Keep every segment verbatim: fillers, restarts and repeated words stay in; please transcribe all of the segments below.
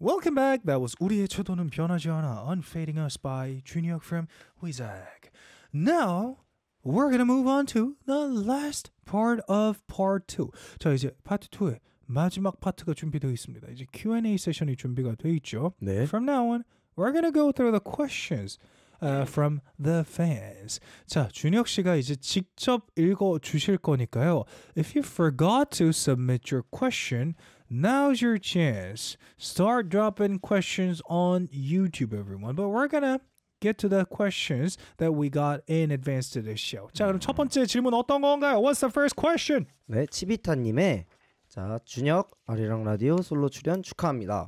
Welcome back. That was 우리의 태도는 변하지 않아, Unfading Us by Junhyuk from Wizag. Now, we're gonna move on to the last part of part two. 자, 이제 파트 이의 마지막 파트가 준비되어 있습니다. 이제 Q and A 세션이 준비가 되어 있죠. 네. From now on, we're gonna go through the questions uh, from the fans. 자, 준혁 씨가 이제 직접 읽어 주실 거니까요. If you forgot to submit your question, now's your chance. Start dropping questions on YouTube, everyone. But we're gonna get to the questions that we got in advance to this show. 자, 그럼 첫 번째 질문 어떤 건가요? What's the first question? 네, 치비타님의 자 준혁 아리랑 라디오 솔로 출연 축하합니다.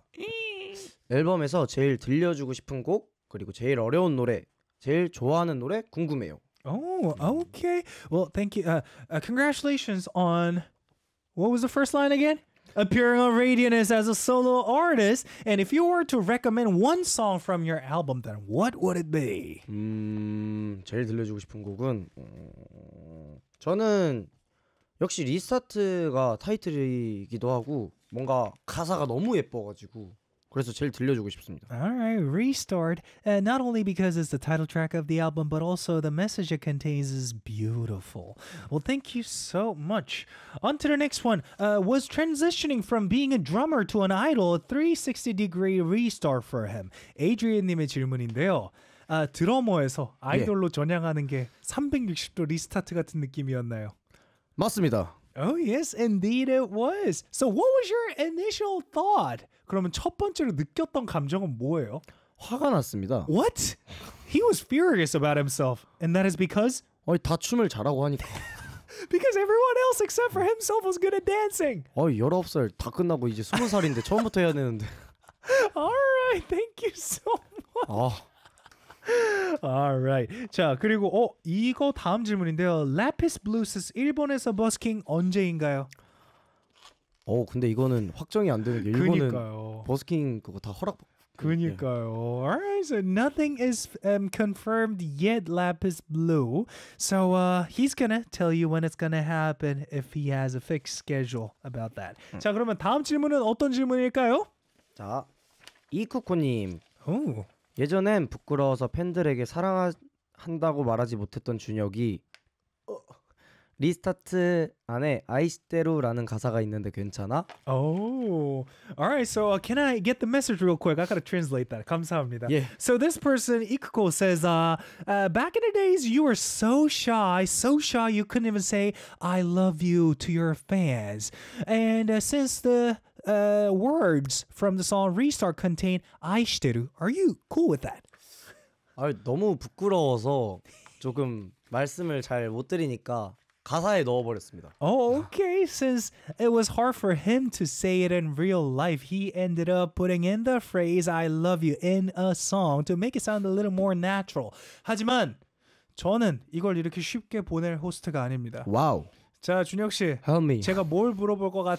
앨범에서 제일 들려주고 싶은 곡 그리고 제일 어려운 노래, 제일 좋아하는 노래 궁금해요. Oh, okay. Well, thank you. Uh, uh, congratulations on what was the first line again? Appearing on Radiance as a solo artist. And if you were to recommend one song from your album, then what would it be? 음, 제일 들려주고 싶은 곡은 음, 저는 역시 리스타트가 타이틀이기도 하고 뭔가 가사가 너무 예뻐가지고 그래서 제일 들려주고 싶습니다. Alright, Restart. Uh, not only because it's the title track of the album, but also the message it contains is beautiful. Well, thank you so much. On to the next one. Uh, was transitioning from being a drummer to an idol a three sixty degree restart for him? Adrian님의 질문인데요. 아, 드러머에서 아이돌로 전향하는 게 삼백육십 도 리스타트 같은 느낌이었나요? 맞습니다. Oh, yes, indeed it was. So what was your initial thought? 그러면 첫 번째로 느꼈던 감정은 뭐예요? 화가 났습니다. What? He was furious about himself. And that is because? 아니, 다 춤을 잘하고 하니까. Because everyone else except for himself was good at dancing. 아니, 열아홉 살 다 끝나고 이제 스무 살인데 처음부터 해야 되는데. Alright, thank you so much. 아. Alright. 자, 그리고 어 이거 다음 질문인데요. Lapis Blues 일본에서 버스킹 언제인가요? 어, 근데 이거는 확정이 안 되는 게 일본은 그니까요. 버스킹 그거 다 허락. 그니까요. Alright, so nothing is um, confirmed yet, Lapis Blue. So uh, he's gonna tell you when it's gonna happen if he has a fixed schedule about that. 음. 자, 그러면 다음 질문은 어떤 질문일까요? 자, 이쿠코님. 오. 예전엔 부끄러워서 팬들에게 사랑한다고 말하지 못했던 준혁이 어, 리스타트 안에 아이시테루라는 가사가 있는데 괜찮아? Oh, all right. So uh, can I get the message real quick? I gotta translate that. 감사합니다. Yeah. So this person, Ikuko, says, uh, uh, back in the days, you were so shy, so shy you couldn't even say "I love you" to your fans. And uh, since the uh, words from the song "Restart" contain "아이시테루," are you cool with that? 아, 너무 부끄러워서 조금 말씀을 잘 못 드리니까. 가사에 넣어버렸습니다. Oh, okay. Since it was hard for him to say it in real life, he ended up putting in the phrase I love you in a song to make it sound a little more natural. 하지만 저는 이걸 이렇게 쉽게 보낼 호스트가 아닙니다. 와우. 자, 준혁 씨. Help me. 제가 뭘 물어볼 것 같,